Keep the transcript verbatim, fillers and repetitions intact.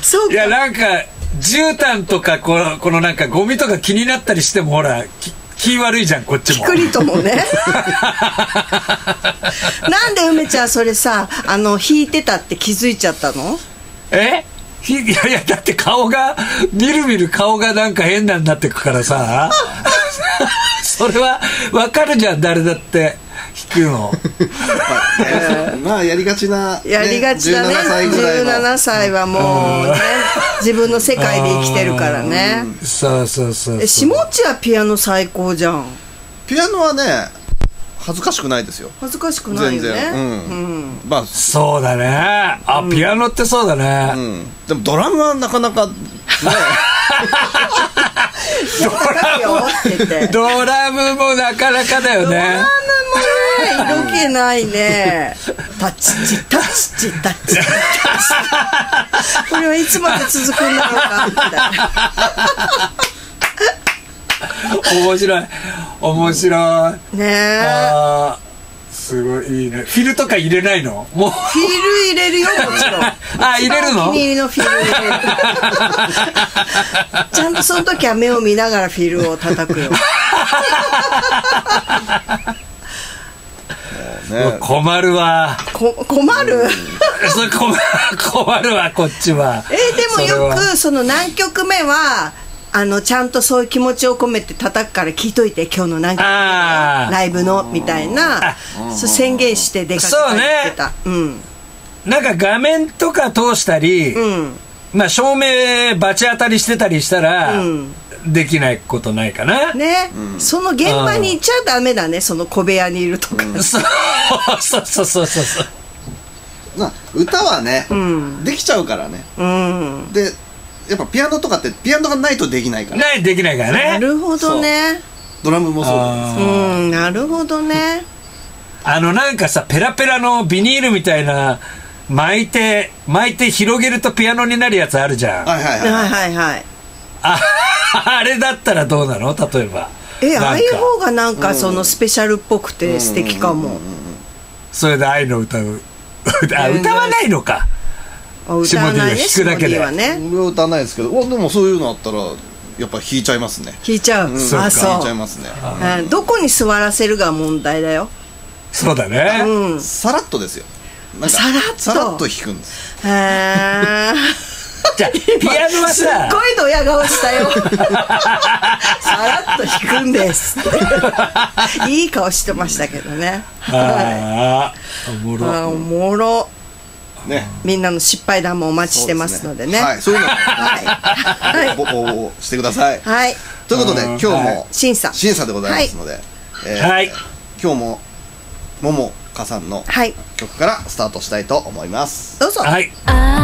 そうか。 いやなんか絨毯とかこの、このなんかゴミとか気になったりしてもほら気悪いじゃんこっちも。 ピクリともねなんで梅ちゃんそれさあの引いてたって気づいちゃったの？ えいやいやだって顔がみるみる顔がなんか変なんなってくからさそれは分かるじゃん誰だって引くのまあ、まあやりがちな、ね、 やりがちだね。じゅうななさいはもうね自分の世界で生きてるからね。 そうそうそうそう。 え下地はピアノ最高じゃん。 ピアノはね恥ずかしくないですよ。 恥ずかしくないよね。 全然、うんうん、まあそうだね。あ、うん、ピアノってそうだね、 うん、でもドラムはなかなかねドラムドラムもなかなかだよね。 ドラムもね色気ないね。タッチチタッチチタッチタッチこれはいつまで続くんだろうかみたいな。 面白い面白いねえ。 あすごいいいね。フィルとか入れないの？もうフィル入れるよもちろん。 あ入れるの？ お気に入りのフィル入れるちゃんとその時は目を見ながらフィルを叩くよね、 困るわ。 こ困るそれ困困るわこっちは。 えー、でもよくその何曲目はあのちゃんとそういう気持ちを込めて叩くから聞いといて今日の何曲目ライブのみたいなそう宣言して出かけてた。そうね、 うん、なんか画面とか通したり、うん、まあ照明バチ当たりしてたりしたら、うん、できないことないかなね、うん、その現場に行っちゃダメだね、その小部屋にいるとか、うん、 そうそうそうそうそうまあ歌はね、うん、できちゃうからね、うん、でやっぱピアノとかってピアノがないとできないからないできないからね。 なるほどね。 ドラムもそうなんです。 うんなるほどね。 あのなんかさペラペラのビニールみたいな巻いて巻いて広げるとピアノになるやつあるじゃん。 はいはいはいはいはいはい。 ああれだったらどうなの？例えばえああいう方がなんかそのスペシャルっぽくて素敵かも。 それで愛の歌うあ歌わないのか。 歌わないね。 下 D が弾くだけではね。俺は歌わないですけど、でもそういうのあったらやっぱ弾いちゃいますね。 弾いちゃう。うん、 あそう。 弾いちゃいますね。 うん、どこに座らせるが問題だよ。 そうだね。 うん、 さらっとですよ。 なんかさらっと。 さらっと弾くんです。 へえ。 じゃあピアノはさすっごいドヤ顔したよさらっと弾くんですいい顔してましたけどね。 ああおもろあおもろね、みんなの失敗談もお待ちしてますのでね。 はい、そういうのはい応募してください。 はい。 ということで今日も審査審査でございますので、はい、今日もももかさんの曲からスタートしたいと思います。 どうぞ。 はい。